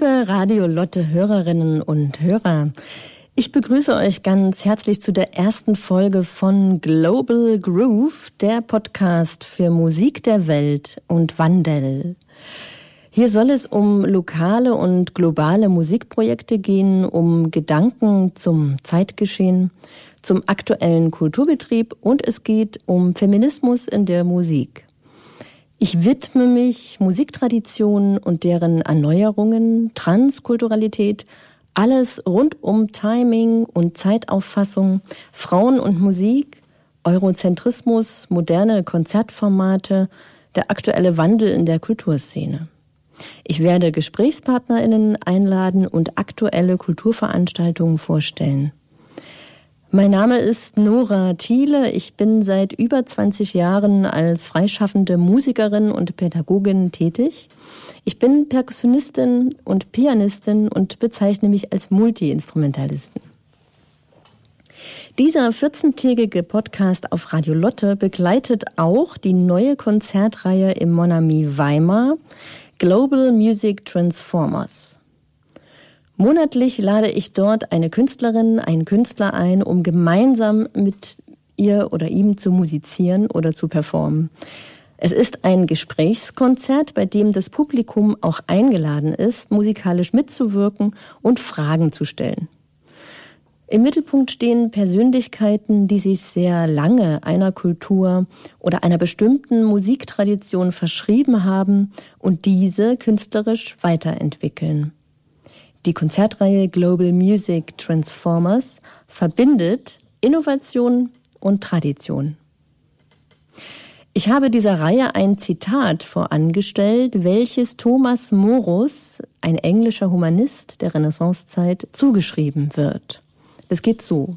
Liebe Radio Lotte Hörerinnen und Hörer, ich begrüße euch ganz herzlich zu der ersten Folge von Global Groove, der Podcast für Musik der Welt und Wandel. Hier soll es um lokale und globale Musikprojekte gehen, um Gedanken zum Zeitgeschehen, zum aktuellen Kulturbetrieb und es geht um Feminismus in der Musik. Ich widme mich Musiktraditionen und deren Erneuerungen, Transkulturalität, alles rund um Timing und Zeitauffassung, Frauen und Musik, Eurozentrismus, moderne Konzertformate, der aktuelle Wandel in der Kulturszene. Ich werde GesprächspartnerInnen einladen und aktuelle Kulturveranstaltungen vorstellen. Mein Name ist Nora Thiele. Ich bin seit über 20 Jahren als freischaffende Musikerin und Pädagogin tätig. Ich bin Perkussionistin und Pianistin und bezeichne mich als Multi-Instrumentalistin. Dieser 14-tägige Podcast auf Radio Lotte begleitet auch die neue Konzertreihe im Mon Ami Weimar, Global Music Transformers. Monatlich lade ich dort eine Künstlerin, einen Künstler ein, um gemeinsam mit ihr oder ihm zu musizieren oder zu performen. Es ist ein Gesprächskonzert, bei dem das Publikum auch eingeladen ist, musikalisch mitzuwirken und Fragen zu stellen. Im Mittelpunkt stehen Persönlichkeiten, die sich sehr lange einer Kultur oder einer bestimmten Musiktradition verschrieben haben und diese künstlerisch weiterentwickeln. Die Konzertreihe Global Music Transformers verbindet Innovation und Tradition. Ich habe dieser Reihe ein Zitat vorangestellt, welches Thomas Morus, ein englischer Humanist der Renaissancezeit, zugeschrieben wird. Es geht so: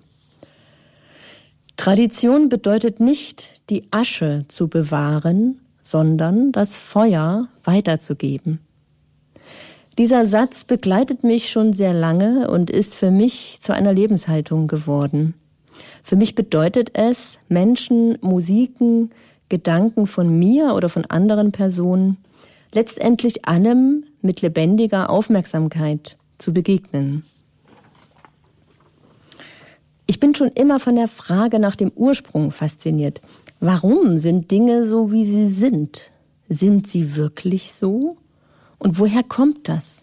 Tradition bedeutet nicht, die Asche zu bewahren, sondern das Feuer weiterzugeben. Dieser Satz begleitet mich schon sehr lange und ist für mich zu einer Lebenshaltung geworden. Für mich bedeutet es, Menschen, Musiken, Gedanken von mir oder von anderen Personen, letztendlich allem mit lebendiger Aufmerksamkeit zu begegnen. Ich bin schon immer von der Frage nach dem Ursprung fasziniert. Warum sind Dinge so, wie sie sind? Sind sie wirklich so? Und woher kommt das?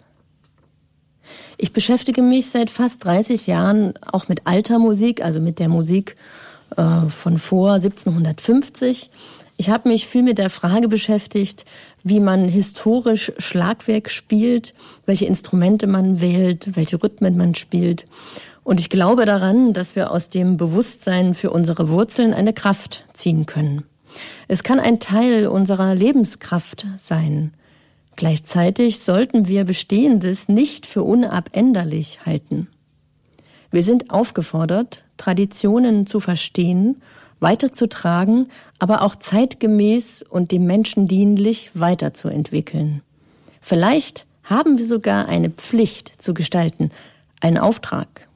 Ich beschäftige mich seit fast 30 Jahren auch mit alter Musik, also mit der Musik von vor 1750. Ich habe mich viel mit der Frage beschäftigt, wie man historisch Schlagwerk spielt, welche Instrumente man wählt, welche Rhythmen man spielt. Und ich glaube daran, dass wir aus dem Bewusstsein für unsere Wurzeln eine Kraft ziehen können. Es kann ein Teil unserer Lebenskraft sein. Gleichzeitig sollten wir Bestehendes nicht für unabänderlich halten. Wir sind aufgefordert, Traditionen zu verstehen, weiterzutragen, aber auch zeitgemäß und dem Menschen dienlich weiterzuentwickeln. Vielleicht haben wir sogar eine Pflicht zu gestalten, einen Auftrag.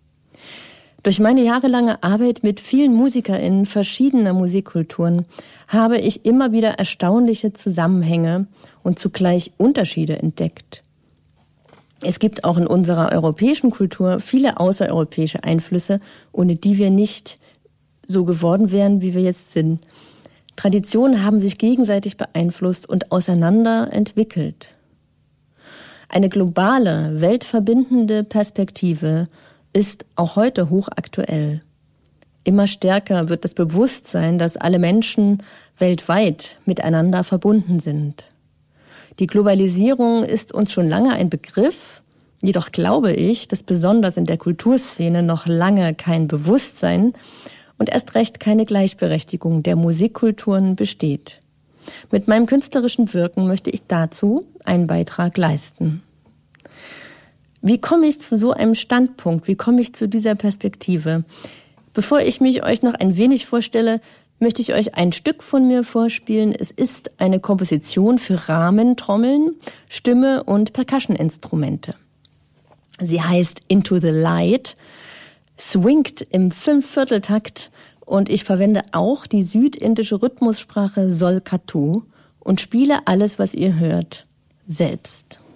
Durch meine jahrelange Arbeit mit vielen MusikerInnen verschiedener Musikkulturen habe ich immer wieder erstaunliche Zusammenhänge und zugleich Unterschiede entdeckt. Es gibt auch in unserer europäischen Kultur viele außereuropäische Einflüsse, ohne die wir nicht so geworden wären, wie wir jetzt sind. Traditionen haben sich gegenseitig beeinflusst und auseinander entwickelt. Eine globale, weltverbindende Perspektive ist auch heute hochaktuell. Immer stärker wird das Bewusstsein, dass alle Menschen weltweit miteinander verbunden sind. Die Globalisierung ist uns schon lange ein Begriff, jedoch glaube ich, dass besonders in der Kulturszene noch lange kein Bewusstsein und erst recht keine Gleichberechtigung der Musikkulturen besteht. Mit meinem künstlerischen Wirken möchte ich dazu einen Beitrag leisten. Wie komme ich zu so einem Standpunkt? Wie komme ich zu dieser Perspektive? Bevor ich mich euch noch ein wenig vorstelle, möchte ich euch ein Stück von mir vorspielen. Es ist eine Komposition für Rahmentrommeln, Stimme und Percussion-Instrumente. Sie heißt Into the Light, swingt im 5/4-Takt und ich verwende auch die südindische Rhythmussprache Solkatu und spiele alles, was ihr hört, selbst.